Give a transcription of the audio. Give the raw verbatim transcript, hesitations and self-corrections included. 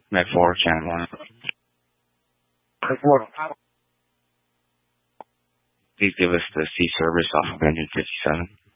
Med four, channel one. Med four. Please give us the C service off of engine fifty-seven.